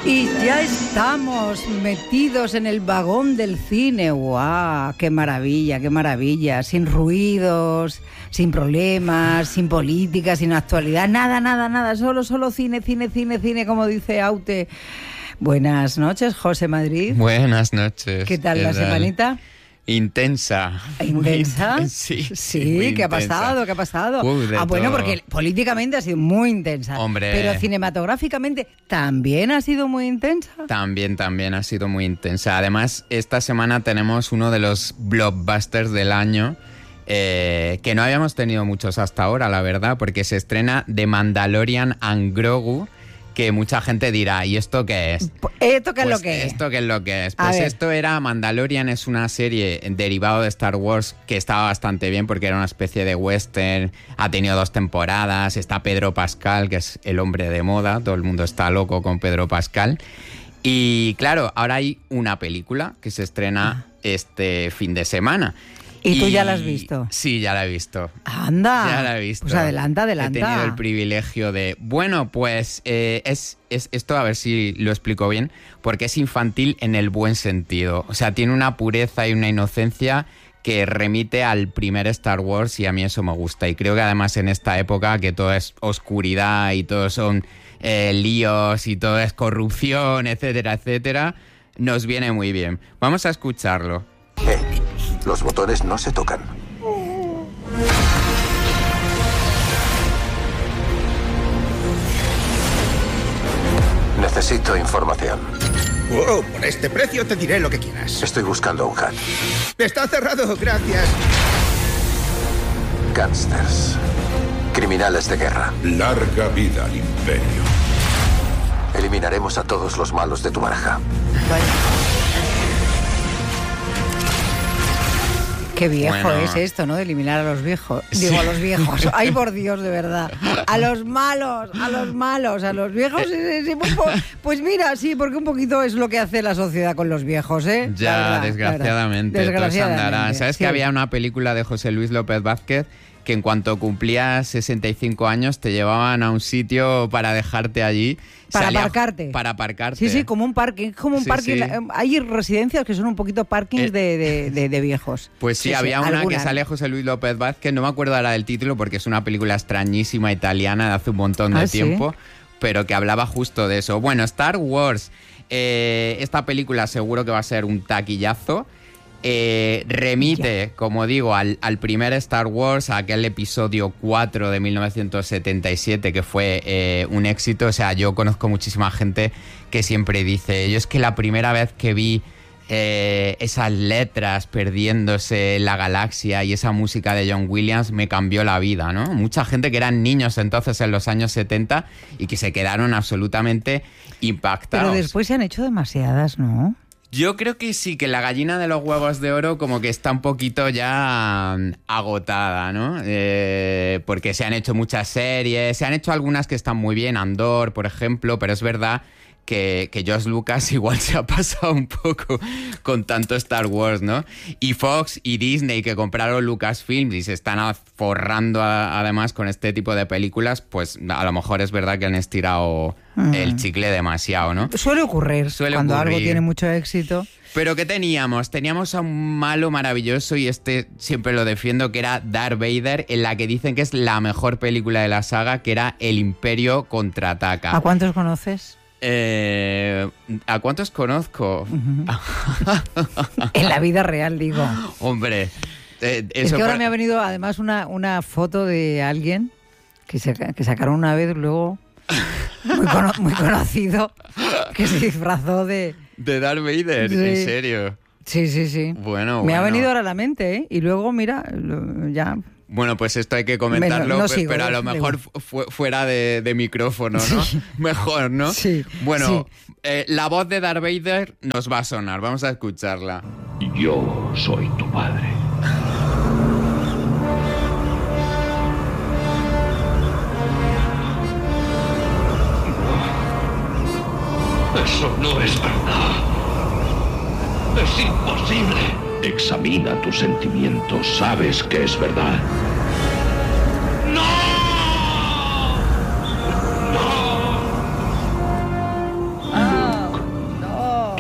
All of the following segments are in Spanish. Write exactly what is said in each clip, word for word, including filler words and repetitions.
Y ya estamos metidos en el vagón del cine. ¡Guau! ¡Qué maravilla, qué maravilla! Sin ruidos, sin problemas, sin política, sin actualidad. Nada, nada, nada. Solo, solo cine, cine, cine, cine, como dice Aute. Buenas noches, José Madrid. Buenas noches. ¿Qué tal ¿Qué la tal? semanita? Intensa. ¿Intensa? Muy, sí, sí, sí ¿qué intensa. ha pasado? ¿Qué ha pasado? Uy, ah, bueno, todo. Porque políticamente ha sido muy intensa. Hombre. Pero cinematográficamente también ha sido muy intensa. También, también ha sido muy intensa. Además, esta semana tenemos uno de los blockbusters del año, eh, que no habíamos tenido muchos hasta ahora, la verdad, porque se estrena The Mandalorian and Grogu, que mucha gente dirá, ¿y esto qué es? ¿Esto qué es pues lo que es? ¿Esto qué es lo que es? Pues esto era, Mandalorian es una serie derivado de Star Wars que estaba bastante bien porque era una especie de western, ha tenido dos temporadas, está Pedro Pascal, que es el hombre de moda, todo el mundo está loco con Pedro Pascal. Y claro, ahora hay una película que se estrena este fin de semana. ¿Y tú ya la has visto? Sí, ya la he visto. ¡Anda! Ya la he visto. Pues adelanta, adelanta. He tenido el privilegio de... Bueno, pues eh, es, es esto, a ver si lo explico bien, porque es infantil en el buen sentido. O sea, tiene una pureza y una inocencia que remite al primer Star Wars y a mí eso me gusta. Y creo que además en esta época que todo es oscuridad y todo son eh, líos y todo es corrupción, etcétera, etcétera, nos viene muy bien. Vamos a escucharlo. Eh, los botones no se tocan. Necesito información. Oh, por este precio te diré lo que quieras. Estoy buscando un hack. Está cerrado, gracias. Gángsters. Criminales de guerra. Larga vida al imperio. Eliminaremos a todos los malos de tu baraja. Vale. Qué viejo Bueno. es esto, ¿no? De eliminar a los viejos. Digo, sí. A los viejos. Ay, por Dios, de verdad. A los malos, a los malos, a los viejos. Sí, sí, pues, pues mira, sí, porque un poquito es lo que hace la sociedad con los viejos, ¿eh? Ya, verdad, desgraciadamente. desgraciadamente. Todo andará. ¿Sabes sí. que había una película de José Luis López Vázquez que en cuanto cumplías sesenta y cinco años te llevaban a un sitio para dejarte allí? Para Salía, aparcarte. Para aparcarte. Sí, sí, como un parking. Como un Sí, parking. sí. Hay residencias que son un poquito parkings Eh, de, de, de, de viejos. Pues sí, sí había sí, una alguna. que sale José Luis López Vázquez, no me acuerdo ahora del título porque es una película extrañísima italiana de hace un montón de ¿Ah, tiempo, sí? pero que hablaba justo de eso. Bueno, Star Wars, eh, esta película seguro que va a ser un taquillazo. Eh, remite, yeah. como digo, al, al primer Star Wars, a aquel episodio cuatro de mil novecientos setenta y siete que fue eh, un éxito. O sea, yo conozco muchísima gente que siempre dice, yo es que la primera vez que vi eh, esas letras perdiéndose en la galaxia y esa música de John Williams me cambió la vida, ¿no? Mucha gente que eran niños entonces en los años setenta y que se quedaron absolutamente impactados. Pero después se han hecho demasiadas, ¿no? Yo creo que sí, que la gallina de los huevos de oro como que está un poquito ya agotada, ¿no? Eh, porque se han hecho muchas series, se han hecho algunas que están muy bien, Andor, por ejemplo, pero es verdad que, que George Lucas igual se ha pasado un poco con tanto Star Wars, ¿no? Y Fox y Disney, que compraron Lucasfilm y se están forrando a, además con este tipo de películas, pues a lo mejor es verdad que han estirado mm. el chicle demasiado, ¿no? Suele ocurrir Suele cuando ocurrir. algo tiene mucho éxito. Pero ¿qué teníamos? Teníamos a un malo maravilloso, y este siempre lo defiendo, que era Darth Vader, en la que dicen que es la mejor película de la saga, que era El Imperio Contraataca. ¿A cuántos conoces? Eh, ¿A cuántos conozco? Uh-huh. En la vida real, digo. Hombre, eh, eso es que ahora para... me ha venido además una, una foto de alguien que, se, que sacaron una vez luego, muy, cono, muy conocido, que se disfrazó de... ¿De Darth Vader? Sí. ¿En serio? Sí, sí, sí. Bueno, Me bueno. ha venido ahora a la mente, ¿eh? Y luego, mira, ya... Bueno, pues esto hay que comentarlo, no, no sigo, pero a lo mejor fu- fuera de, de micrófono, ¿no? Sí. Mejor, ¿no? Sí. Bueno, sí. Eh, la voz de Darth Vader nos va a sonar, vamos a escucharla. Yo soy tu padre. Eso no es verdad. Es imposible. Examina tus sentimientos. Sabes que es verdad. ¡No! ¡No! Ah.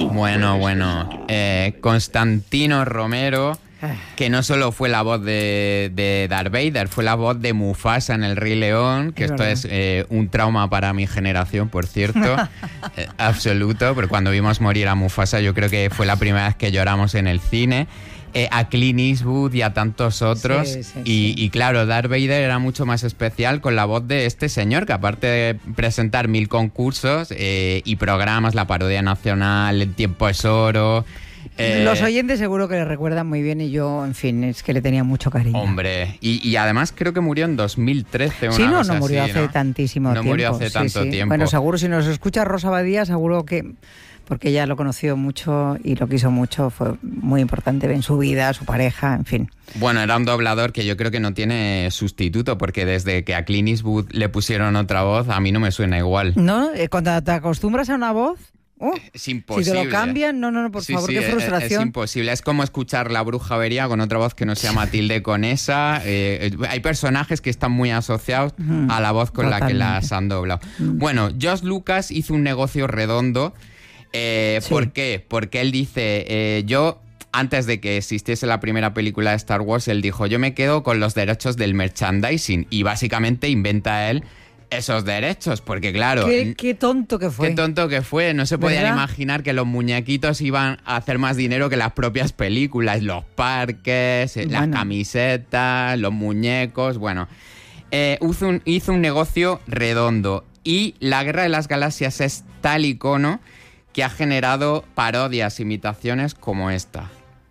Tú Bueno, puedes bueno. destruir. Eh, Constantino Romero, que no solo fue la voz de, de Darth Vader, fue la voz de Mufasa en El Rey León, que Es esto verdad. es eh, un trauma para mi generación, por cierto, eh, absoluto, porque cuando vimos morir a Mufasa yo creo que fue la primera vez que lloramos en el cine. Eh, a Clint Eastwood y a tantos otros. Sí, sí, y, sí. y claro, Darth Vader era mucho más especial con la voz de este señor, que aparte de presentar mil concursos eh, y programas, la parodia nacional, El tiempo es oro... eh, Los oyentes seguro que le recuerdan muy bien y yo, en fin, es que le tenía mucho cariño. Hombre, y, y además creo que murió en dos mil trece. Una Sí, no, cosa no murió así, hace ¿no? tantísimo No tiempo. murió hace sí, tanto sí. tiempo. Bueno, seguro si nos escucha Rosa Badía, seguro que, porque ella lo conoció mucho y lo quiso mucho, fue muy importante en su vida, su pareja, en fin. Bueno, era un doblador que yo creo que no tiene sustituto, porque desde que a Clint Eastwood le pusieron otra voz, a mí no me suena igual. ¿No? Eh, Cuando te acostumbras a una voz, oh, Es imposible. si te lo cambian, no, no, no, por Sí, favor, sí, qué es- frustración. Es imposible. Es como escuchar La Bruja Avería con otra voz que no sea Matilde Conesa. Eh, eh, hay personajes que están muy asociados Ujú, a la voz con la que totalmente. las han doblado. Bueno, George Lucas hizo un negocio redondo. Eh, Sí. ¿Por qué? Porque él dice, eh, yo... Antes de que existiese la primera película de Star Wars, él dijo, yo me quedo con los derechos del merchandising. Y básicamente inventa él esos derechos, porque claro... Qué, qué tonto que fue. Qué tonto que fue, no se podían ¿Verdad? imaginar que los muñequitos iban a hacer más dinero que las propias películas, los parques, eh, las Bueno. camisetas, los muñecos, bueno. Eh, hizo, un, hizo un negocio redondo y la Guerra de las Galaxias es tal icono que ha generado parodias, imitaciones como esta.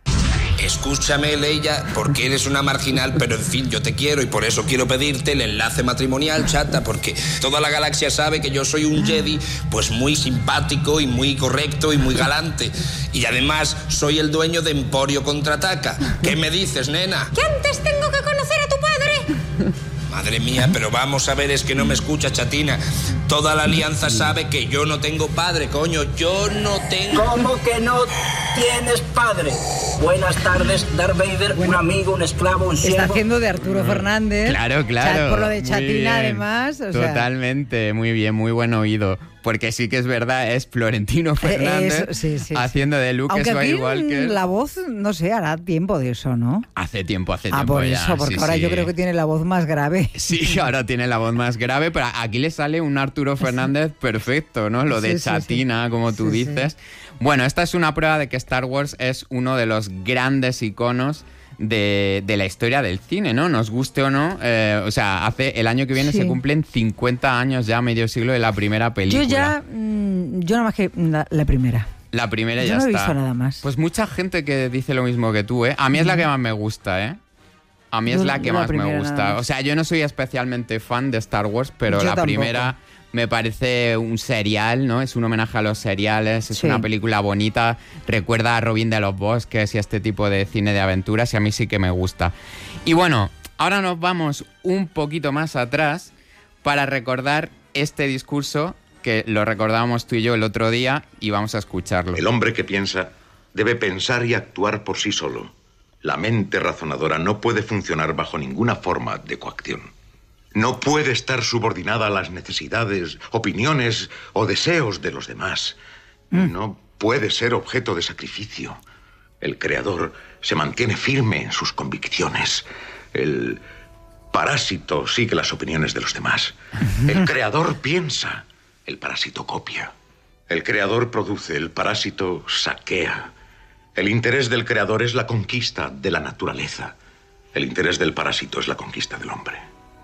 Escúchame, Leia, porque eres una marginal, pero en fin, yo te quiero y por eso quiero pedirte el enlace matrimonial, chata, porque toda la galaxia sabe que yo soy un Jedi, pues muy simpático y muy correcto y muy galante. Y además soy el dueño de Emporio Contraataca. ¿Qué me dices, nena? Que antes tengo que conocer a tu padre. Madre mía, pero vamos a ver, es que no me escucha, chatina. Toda la alianza sabe que yo no tengo padre, coño, yo no tengo... ¿Cómo que no tienes padre? Buenas tardes, Darth Vader, un amigo, un esclavo, un Está siervo. haciendo de Arturo Fernández. Claro, claro. Chat por lo de muy Chatina, bien. además. O sea, Totalmente, muy bien, muy buen oído. Porque sí que es verdad, es Florentino Fernández eso, sí, sí, sí. haciendo de Luke, aunque eso aquí igual que... la voz, no sé, hará tiempo de eso, ¿no? Hace tiempo, hace Ah, tiempo por ya, eso, porque sí, ahora sí. yo creo que tiene la voz más grave. Sí, ahora tiene la voz más grave, pero aquí le sale un Arturo Fernández perfecto, ¿no? Lo de Sí, sí, sí. Chatina, como tú Sí, sí. dices. Bueno, esta es una prueba de que Star Wars es uno de los grandes iconos de, de la historia del cine, ¿no? Nos guste o no. eh, o sea, hace el año que viene Sí. se cumplen cincuenta años ya, medio siglo de la primera película. Yo ya, mm, yo nada más que la, la primera. La primera Yo ya no he está. visto nada más. Pues mucha gente que dice lo mismo que tú, ¿eh? A mí es la que más me gusta, ¿eh? A mí es Yo- la que yo la más me primera nada gusta. más. O sea, yo no soy especialmente fan de Star Wars, pero Yo la tampoco. primera me parece un serial, ¿no? Es un homenaje a los seriales, es Sí. una película bonita, recuerda a Robin de los Bosques y a este tipo de cine de aventuras y a mí sí que me gusta. Y bueno, ahora nos vamos un poquito más atrás para recordar este discurso que lo recordábamos tú y yo el otro día y vamos a escucharlo. El hombre que piensa debe pensar y actuar por sí solo. La mente razonadora no puede funcionar bajo ninguna forma de coacción. No puede estar subordinada a las necesidades, opiniones o deseos de los demás. No puede ser objeto de sacrificio. El creador se mantiene firme en sus convicciones. El parásito sigue las opiniones de los demás. El creador piensa, el parásito copia. El creador produce, el parásito saquea. El interés del creador es la conquista de la naturaleza. El interés del parásito es la conquista del hombre.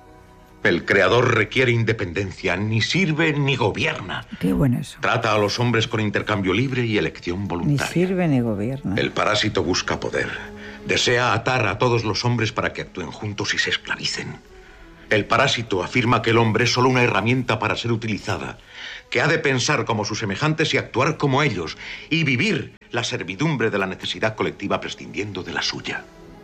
El creador requiere independencia, ni sirve ni gobierna. Qué bueno eso. Trata a los hombres con intercambio libre y elección Ni voluntaria. sirve ni gobierna. El parásito busca poder. Desea atar a todos los hombres para que actúen juntos y se esclavicen. El parásito afirma que el hombre es solo una herramienta para ser utilizada, que ha de pensar como sus semejantes y actuar como ellos, y vivir la servidumbre de la necesidad colectiva prescindiendo de la suya.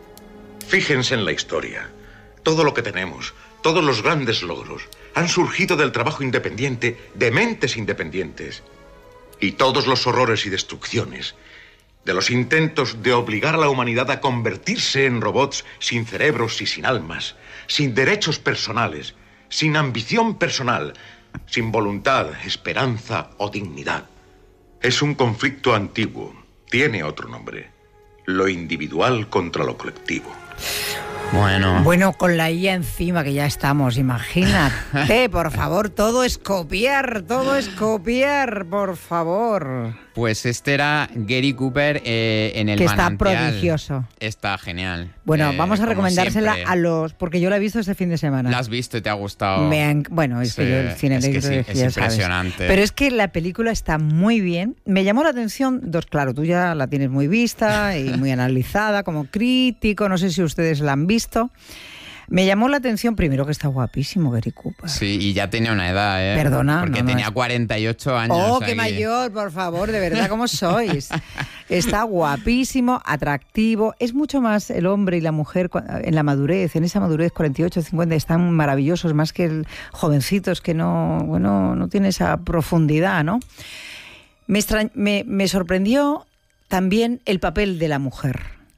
Fíjense en la historia. Todo lo que tenemos, todos los grandes logros, han surgido del trabajo independiente de mentes independientes. Y todos los horrores y destrucciones, de los intentos de obligar a la humanidad a convertirse en robots sin cerebros y sin almas, sin derechos personales, sin ambición personal, sin voluntad, esperanza o dignidad. Es un conflicto antiguo. Tiene otro nombre. Lo individual contra lo colectivo. Bueno. Bueno, con la I A encima que ya estamos, imagínate, por favor, todo es copiar, todo es copiar, por favor. Pues este era Gary Cooper eh, en el que está manantial. prodigioso. Está genial. Bueno, eh, vamos a recomendársela siempre. a los... Porque yo la he visto este fin de semana. La has visto y te ha gustado. Me han, bueno, es Sí, que yo el cine es que negro sí, ya es sabes. impresionante. Pero es que la película está muy bien. Me llamó la atención dos, claro, tú ya la tienes muy vista y muy analizada como crítico, no sé si ustedes la han visto. Me llamó la atención primero que está guapísimo Gary Cooper. Sí, y ya tenía una edad, ¿eh? Perdona, Porque no, no tenía es- cuarenta y ocho años. Oh, qué aquí. mayor, por favor, de verdad, ¿cómo sois? Está guapísimo, atractivo. Es mucho más el hombre y la mujer cua- en la madurez, en esa madurez cuarenta y ocho, cincuenta, están maravillosos, más que el jovencitos que no, bueno, no tiene esa profundidad, ¿no? Me, extra- me, me sorprendió también el papel de la mujer.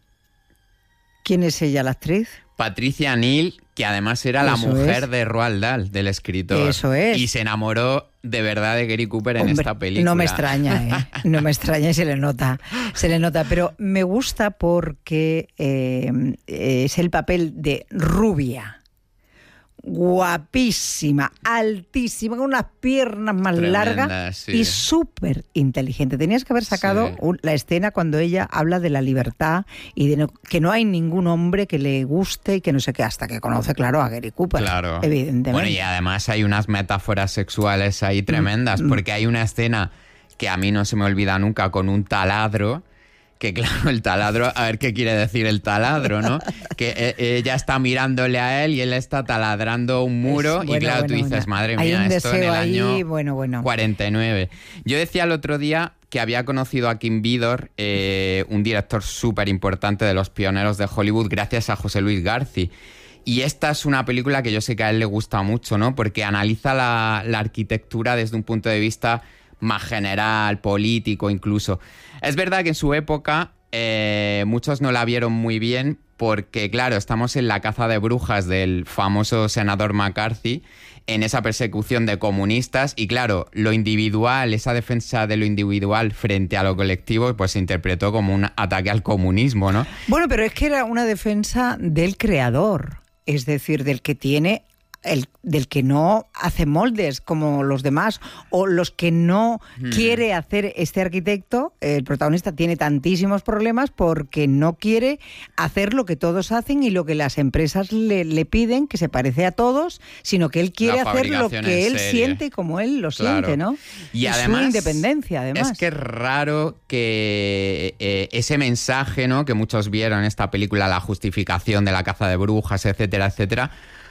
¿Quién es ella, la actriz? Patricia Neal, que además era la Eso mujer es. de Roald Dahl, del escritor. Eso es. Y se enamoró de verdad de Gary Cooper en Hombre, esta película. no me extraña, ¿eh? No me extraña y se le nota, se le nota, pero me gusta porque eh, es el papel de rubia, guapísima, altísima, con unas piernas más Tremenda, largas sí. y súper inteligente. Tenías que haber sacado Sí. un- la escena cuando ella habla de la libertad y de no- que no hay ningún hombre que le guste y que no sé qué, hasta que conoce, claro, a Gary Cooper, Claro. evidentemente. Bueno, y además hay unas metáforas sexuales ahí tremendas, Mm. porque hay una escena que a mí no se me olvida nunca con un taladro, que claro, el taladro, a ver qué quiere decir el taladro, ¿no? Que eh, ella está mirándole a él y él está taladrando un muro Es- y bueno, claro, bueno, tú dices, bueno. madre Hay mía, un esto en el deseo ahí, año bueno, bueno. cuarenta y nueve. Yo decía el otro día que había conocido a Kim Vidor, eh, un director súper importante de los pioneros de Hollywood, gracias a José Luis García. Y esta es una película que yo sé que a él le gusta mucho, ¿no? Porque analiza la, la arquitectura desde un punto de vista más general, político incluso. Es verdad que en su época eh, muchos no la vieron muy bien porque, claro, estamos en la caza de brujas del famoso senador McCarthy, en esa persecución de comunistas y, claro, lo individual, esa defensa de lo individual frente a lo colectivo, pues se interpretó como un ataque al comunismo, ¿no? Bueno, pero es que era una defensa del creador, es decir, del que tiene, el, del que no hace moldes como los demás, o los que no Hmm. quiere hacer este arquitecto. El protagonista tiene tantísimos problemas porque no quiere hacer lo que todos hacen y lo que las empresas le, le piden, que se parece a todos, sino que él quiere La hacer lo fabricación que en él serie. siente y como él lo Claro. siente, ¿no? Y Es además, su independencia, además. Es que es raro que eh, ese mensaje, ¿no?, que muchos vieron en esta película, la justificación de la caza de brujas, etcétera, etcétera,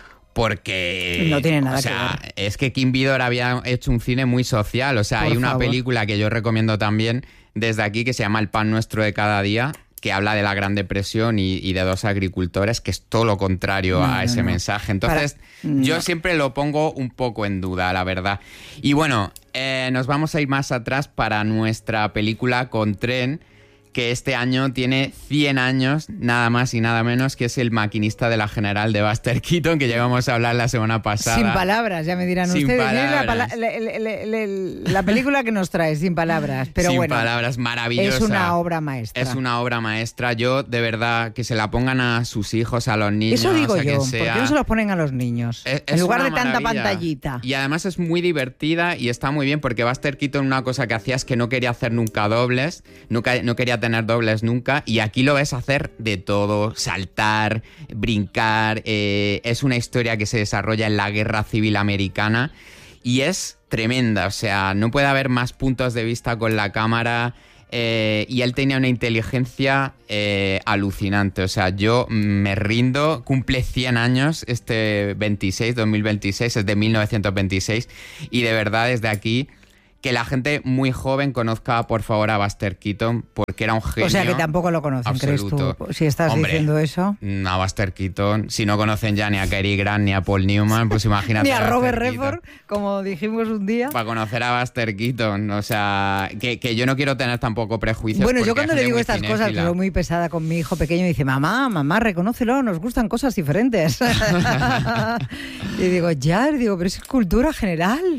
porque... No tiene nada o sea, que ver. es que Kim Vidor había hecho un cine muy social. O sea, Por hay una favor. película que yo recomiendo también desde aquí que se llama El pan nuestro de cada día, que habla de la Gran Depresión y, y de dos agricultores, que es todo lo contrario No, a no, ese no. mensaje. Entonces, Para- yo no. siempre lo pongo un poco en duda, la verdad. Y bueno, eh, nos vamos a ir más atrás para nuestra película Con Tren, que este año tiene cien años, nada más y nada menos, que es El maquinista de la General de Buster Keaton, que llegamos a hablar la semana pasada. Sin palabras, ya me dirán Sin ustedes. Miren la, palabras. pala- le- le- le- le- la película que nos trae, sin palabras. Pero Sin bueno, palabras, maravillosa. es una obra maestra. Es una obra maestra. Yo, de verdad, que se la pongan a sus hijos, a los niños, Eso digo a quien yo, ¿por sea. qué no se los ponen a los niños? Es- en es lugar una de tanta maravilla. pantallita. Y además es muy divertida y está muy bien porque Buster Keaton una cosa que hacía es que no quería hacer nunca dobles, nunca, no quería tener dobles nunca, y aquí lo ves hacer de todo, saltar, brincar, eh, es una historia que se desarrolla en la Guerra Civil Americana y es tremenda, o sea, no puede haber más puntos de vista con la cámara. Eh, y él tenía una inteligencia eh, alucinante. O sea, yo me rindo. Cumple cien años este veintiséis, dos mil veintiséis, es de mil novecientos veintiséis. Y de verdad, desde aquí, que la gente muy joven conozca, por favor, a Buster Keaton, porque era un genio. O sea que tampoco lo conocen, absoluto. ¿crees tú? Si estás Hombre, diciendo eso. A Buster Keaton, si no conocen ya ni a Cary Grant ni a Paul Newman, pues imagínate. Ni a Robert Buster Keaton. Redford, como dijimos un día. Para conocer a Buster Keaton, o sea, que, que yo no quiero tener tampoco prejuicios. Bueno, porque yo cuando hay le gente digo muy estas cosas, que cinéfila. soy muy pesada con mi hijo pequeño, y dice, mamá, mamá, reconócelo, nos gustan cosas diferentes. Y digo, ya, y digo, pero es cultura general.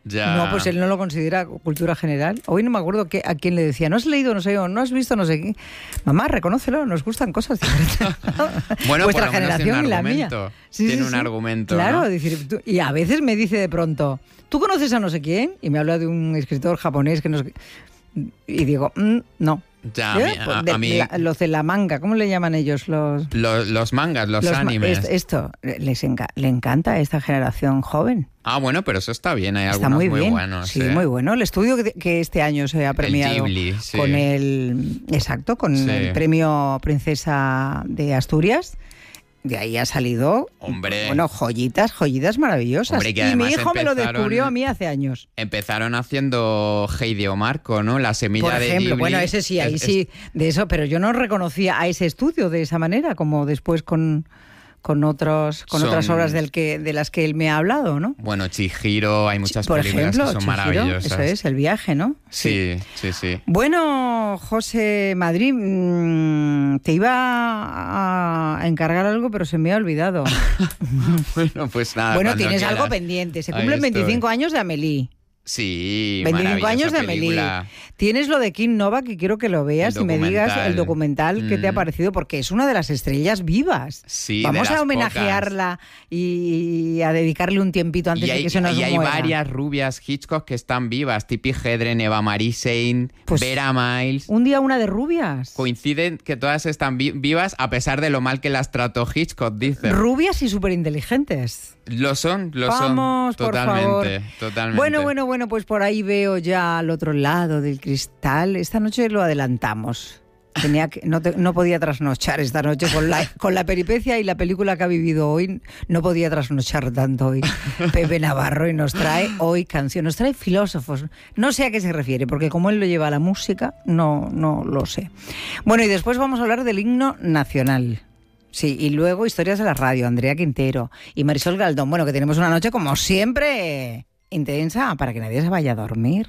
Ya. No, pues él no lo considera cultura general. Hoy no me acuerdo que, a quién le decía, no has leído, no sé, o no has visto, no sé qué. Mamá, reconócelo, nos gustan cosas diferentes. Bueno, vuestra por lo menos generación tiene un y la argumento. mía. Sí, tiene sí, un sí. argumento, Claro, ¿no? decir, tú- y a veces me dice de pronto, ¿tú conoces a no sé quién? Y me habla de un escritor japonés que no sé qué. Y digo, mm, no. Ya, a ¿Eh? mí- a- De- a mí- la- los de la manga, ¿cómo le llaman ellos? Los, Los, los mangas, los, los ma- animes. est- Esto, les enca- le encanta a esta generación joven. Ah, bueno, pero eso está bien, hay Está algunos muy muy, bien. buenos. Sí, ¿eh? muy bueno. El estudio que, que este año se ha premiado Ghibli, sí. con el exacto, con Sí. el premio Princesa de Asturias. De ahí ha salido, Hombre. bueno, joyitas, joyitas maravillosas. Hombre, que y mi además hijo me lo empezaron- descubrió a mí hace años. Empezaron haciendo Heidi Marco, ¿no? La semilla Por de ejemplo, Ghibli. bueno, ese sí, ahí Es- sí, de eso, pero yo no reconocía a ese estudio de esa manera, como después con, con otros, con Son- otras obras del que, de las que él me ha hablado, ¿no? Bueno, Chihiro, hay muchas Por películas ejemplo, que son Chihiro, maravillosas. eso es, el viaje, ¿no? Sí, sí, sí. Bueno, José Madrid, mm, te iba a encargar algo, pero se me ha olvidado. Bueno, pues nada. bueno, cuando tienes quieras. algo pendiente. Se Ahí cumplen estoy. veinticinco años de Amélie. Sí, veinticinco años de maravillosa Amélie. película. Tienes lo de Kim Nova, que quiero que lo veas El y me digas documental. el documental que te ha Mm. parecido, porque es una de las estrellas vivas. Sí, de Vamos las a homenajearla y a dedicarle un tiempito antes Y hay, de que se nos y hay muera. varias rubias Hitchcock que están vivas. Tippi Hedren, Eva Marie Saint, Pues, Vera Miles. Un día una de rubias. Coinciden que todas están vi- vivas a pesar de lo mal que las trató Hitchcock, dice. Rubias y súper inteligentes. Lo son, lo Vamos, son. por Totalmente, favor. totalmente. Bueno, bueno, bueno, pues por ahí veo ya al otro lado del cristal. Esta noche lo adelantamos. Tenía que, no, te- no podía trasnochar esta noche con la, con la peripecia y la película que ha vivido hoy. No podía trasnochar tanto hoy. Pepe Navarro y nos trae hoy canción, nos trae filósofos. No sé a qué se refiere, porque como él lo lleva a la música, no, no lo sé. Bueno, y después vamos a hablar del himno nacional. Sí, y luego historias de la radio, Andrea Quintero y Marisol Galdón. Bueno, que tenemos una noche como siempre intensa para que nadie se vaya a dormir.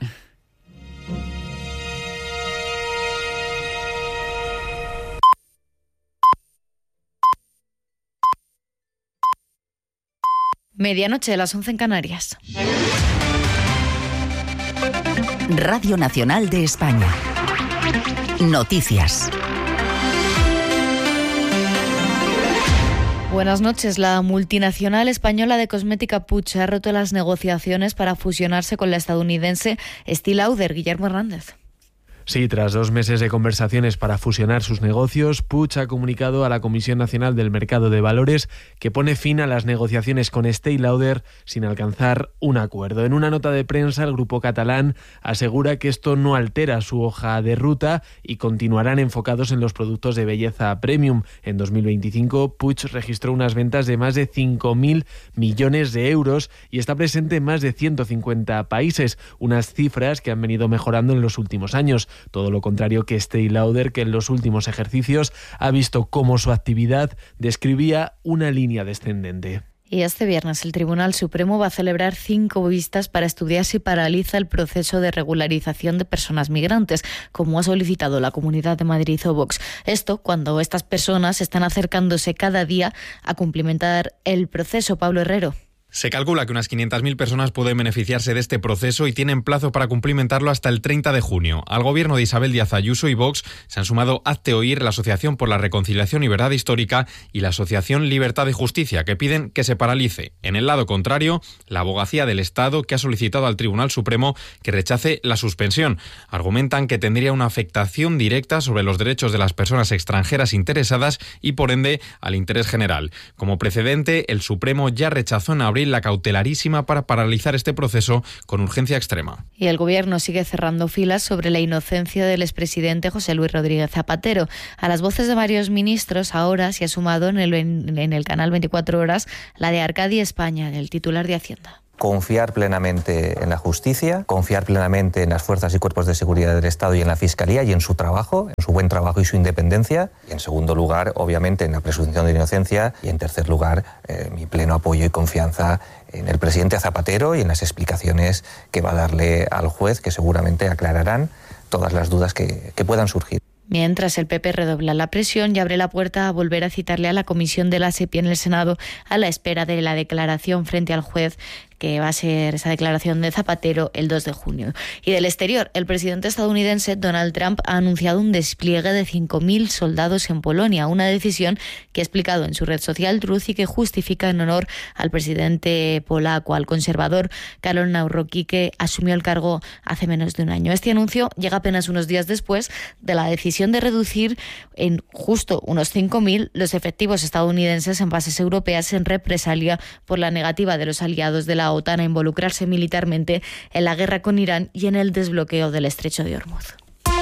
Medianoche de las once en Canarias. Radio Nacional de España. Noticias. Buenas noches. La multinacional española de cosmética Puig ha roto las negociaciones para fusionarse con la estadounidense Estée Lauder. Guillermo Hernández. Sí, tras dos meses de conversaciones para fusionar sus negocios, Puig ha comunicado a la Comisión Nacional del Mercado de Valores que pone fin a las negociaciones con Estée Lauder sin alcanzar un acuerdo. En una nota de prensa, el grupo catalán asegura que esto no altera su hoja de ruta y continuarán enfocados en los productos de belleza premium. En dos mil veinticinco, Puig registró unas ventas de más de cinco mil millones de euros y está presente en más de ciento cincuenta países, unas cifras que han venido mejorando en los últimos años. Todo lo contrario que Estée Lauder, que en los últimos ejercicios ha visto cómo su actividad describía una línea descendente. Y este viernes el Tribunal Supremo va a celebrar cinco vistas para estudiar si paraliza el proceso de regularización de personas migrantes, como ha solicitado la Comunidad de Madrid o Vox. Esto cuando estas personas están acercándose cada día a cumplimentar el proceso. Pablo Herrero. Se calcula que unas quinientas mil personas pueden beneficiarse de este proceso y tienen plazo para cumplimentarlo hasta el treinta de junio. Al gobierno de Isabel Díaz Ayuso y Vox se han sumado Hazte Oír, la Asociación por la Reconciliación y Verdad Histórica y la Asociación Libertad y Justicia, que piden que se paralice. En el lado contrario, la Abogacía del Estado, que ha solicitado al Tribunal Supremo que rechace la suspensión. Argumentan que tendría una afectación directa sobre los derechos de las personas extranjeras interesadas y, por ende, al interés general. Como precedente, el Supremo ya rechazó en abril la cautelarísima para paralizar este proceso con urgencia extrema. Y el Gobierno sigue cerrando filas sobre la inocencia del expresidente José Luis Rodríguez Zapatero. A las voces de varios ministros ahora se ha sumado en el, en, en el canal veinticuatro horas la de Arcadi España, el titular de Hacienda. Confiar plenamente en la justicia, confiar plenamente en las fuerzas y cuerpos de seguridad del Estado y en la Fiscalía y en su trabajo, en su buen trabajo y su independencia. Y en segundo lugar, obviamente, en la presunción de inocencia. Y en tercer lugar, eh, mi pleno apoyo y confianza en el presidente Zapatero y en las explicaciones que va a darle al juez, que seguramente aclararán todas las dudas que, que puedan surgir. Mientras el P P redobla la presión y abre la puerta a volver a citarle a la comisión de la SEPI en el Senado a la espera de la declaración frente al juez que va a ser esa declaración de Zapatero el dos de junio. Y del exterior, el presidente estadounidense Donald Trump ha anunciado un despliegue de cinco mil soldados en Polonia, una decisión que ha explicado en su red social Truth y que justifica en honor al presidente polaco, al conservador Karol Nawrocki, que asumió el cargo hace menos de un año. Este anuncio llega apenas unos días después de la decisión de reducir en justo unos cinco mil los efectivos estadounidenses en bases europeas en represalia por la negativa de los aliados de la OTAN a involucrarse militarmente en la guerra con Irán y en el desbloqueo del estrecho de Hormuz.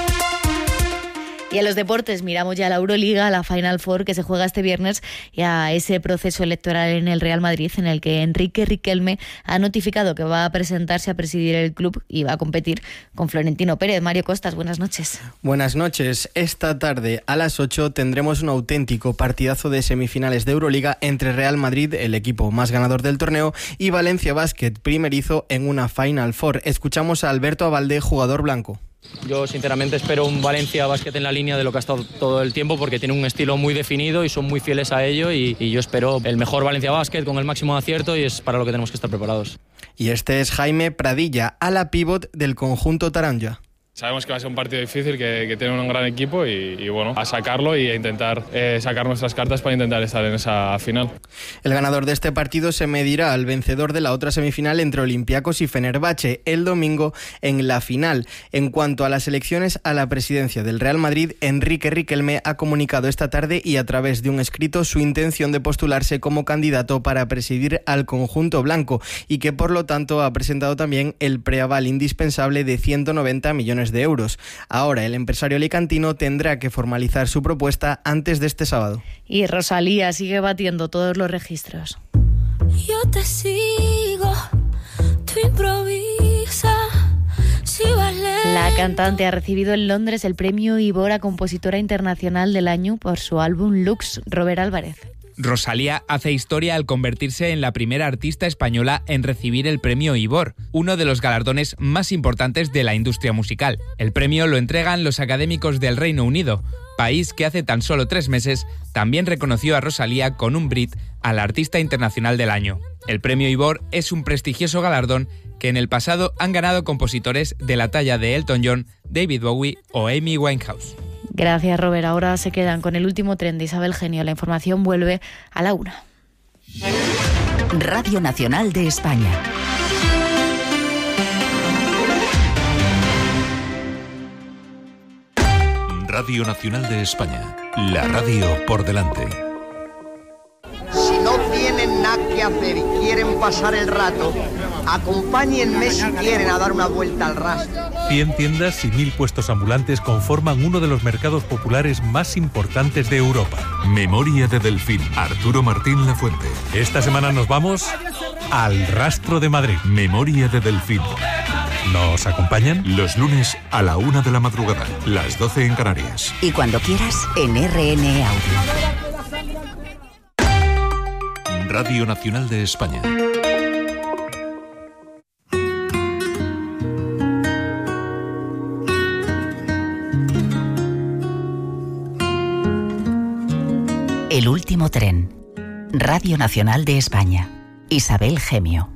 Y a los deportes miramos ya a la Euroliga, a la Final Four que se juega este viernes y a ese proceso electoral en el Real Madrid en el que Enrique Riquelme ha notificado que va a presentarse a presidir el club y va a competir con Florentino Pérez. Mario Costas, buenas noches. Buenas noches. Esta tarde a las ocho tendremos un auténtico partidazo de semifinales de Euroliga entre Real Madrid, el equipo más ganador del torneo, y Valencia Basket, primerizo en una Final Four. Escuchamos a Alberto Abalde, jugador blanco. Yo sinceramente espero un Valencia Basket en la línea de lo que ha estado todo el tiempo, porque tiene un estilo muy definido y son muy fieles a ello, y, y yo espero el mejor Valencia Basket con el máximo de acierto, y es para lo que tenemos que estar preparados. Y este es Jaime Pradilla, ala pívot del conjunto Taranja. Sabemos que va a ser un partido difícil, que, que tiene un gran equipo y, y bueno, a sacarlo y a intentar eh, sacar nuestras cartas para intentar estar en esa final. El ganador de este partido se medirá al vencedor de la otra semifinal entre Olympiacos y Fenerbahce el domingo en la final. En cuanto a las elecciones a la presidencia del Real Madrid, Enrique Riquelme ha comunicado esta tarde y a través de un escrito su intención de postularse como candidato para presidir al conjunto blanco y que por lo tanto ha presentado también el preaval indispensable de ciento noventa millones de euros. Ahora el empresario alicantino tendrá que formalizar su propuesta antes de este sábado. Y Rosalía sigue batiendo todos los registros. Yo te sigo, tú improvisa, si vale. La cantante ha recibido en Londres el premio Ivor a Compositora Internacional del Año por su álbum Lux. Robert Álvarez. Rosalía hace historia al convertirse en la primera artista española en recibir el premio Ivor, uno de los galardones más importantes de la industria musical. El premio lo entregan los académicos del Reino Unido, país que hace tan solo tres meses también reconoció a Rosalía con un Brit al Artista Internacional del Año. El premio Ivor es un prestigioso galardón que en el pasado han ganado compositores de la talla de Elton John, David Bowie o Amy Winehouse. Gracias, Robert. Ahora se quedan con el último tren de Isabel Genio. La información vuelve a la una. Radio Nacional de España. Radio Nacional de España. La radio por delante. Si no tienen nada que hacer y quieren pasar el rato, acompáñenme si quieren a dar una vuelta al rastro. cien tiendas y mil puestos ambulantes conforman uno de los mercados populares más importantes de Europa. Memoria de Delfín. Arturo Martín Lafuente. Esta semana nos vamos al Rastro de Madrid. Memoria de Delfín. ¿Nos acompañan? Los lunes a la una de la madrugada, las doce en Canarias. Y cuando quieras, en R N E Audio. Radio Nacional de España. El último tren. Radio Nacional de España. Isabel Gemio.